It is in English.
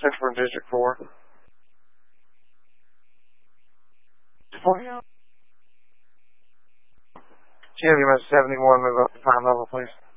Central and District 4. GWS 71, move up to 5 level, please.